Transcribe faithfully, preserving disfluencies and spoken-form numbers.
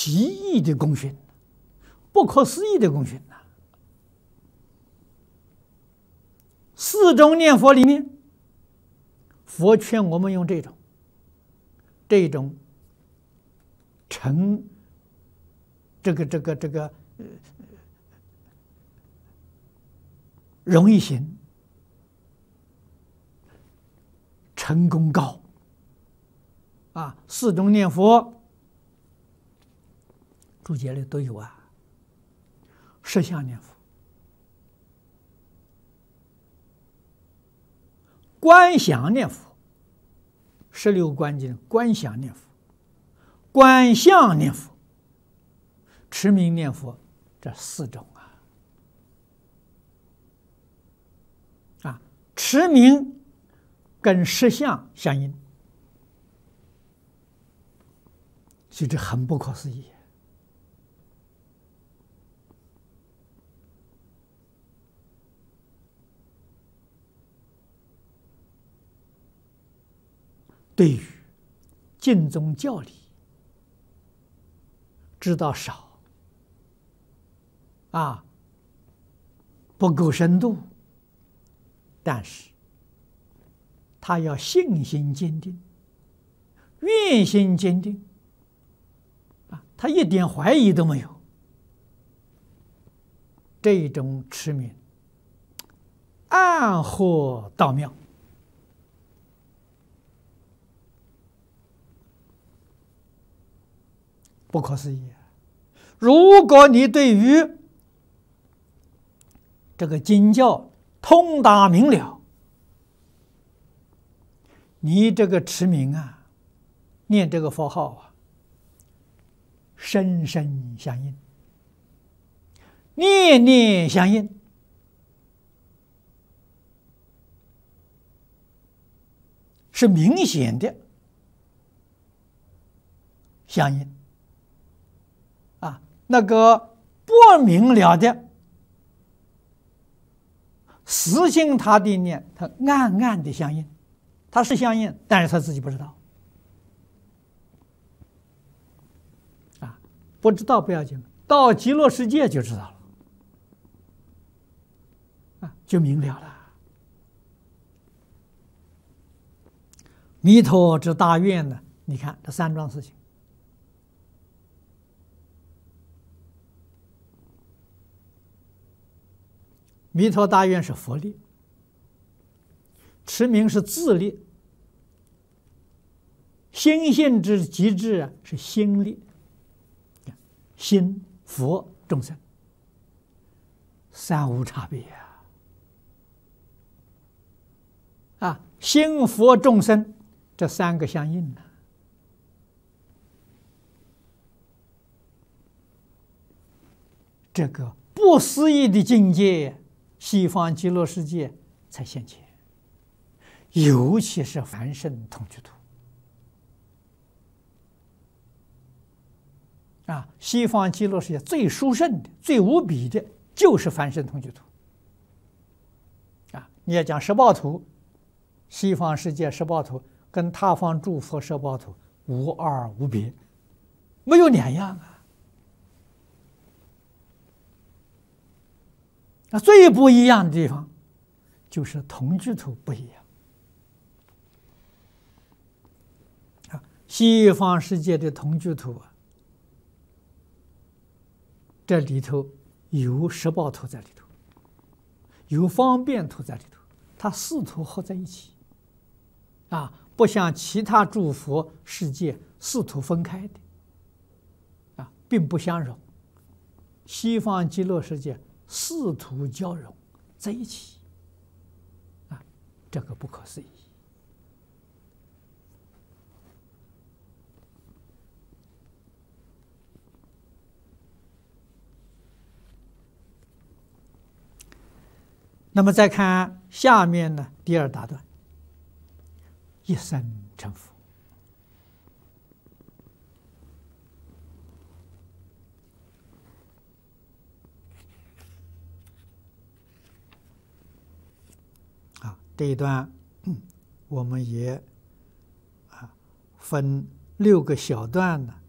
奇异的功勋，不可思议的功勋呐！四种念佛里面，佛劝我们用这种，这种成这个这个这个呃容易行，成功高啊！四种念佛。注解里都有啊，十相念佛、观想念佛、十六观经观想念佛、观相念佛、持名念佛，这四种啊，啊，持名跟十相相应，所以这很不可思议。对于经宗教理知道少啊，不够深度，但是他要信心坚定，愿心坚定啊，他一点怀疑都没有，这种持名暗合道妙。不可思议！如果你对于这个经教通达明了，你这个持名啊，念这个佛号啊，深深相应，念念相应，是明显的相应。那个不明了的，实行他的念，他暗暗的相应，他是相应，但是他自己不知道。啊，不知道不要紧，到极乐世界就知道了，啊，就明了了。弥陀之大愿呢？你看这三桩事情。弥陀大愿是佛力，持名是自力，心性之极致啊是心力，心佛众生三无差别啊！啊，心佛众生这三个相应呢、啊，这个不思议的境界。西方极乐世界才现前，尤其是凡圣同居土啊！西方极乐世界最殊胜的、最无比的，就是凡圣同居土啊！你要讲十报土，西方世界十报土跟他方诸佛十报土无二无别，没有两样啊！那最不一样的地方，就是同居土不一样啊。西方世界的同居土啊，这里头有十报土在里头，有方便土在里头，它四土合在一起啊，不像其他诸佛世界四土分开的啊，并不相容。西方极乐世界四土交融在一起，啊，这个不可思议。那么再看下面呢，第二大段，一生成佛。这一段，嗯，我们也啊分六个小段呢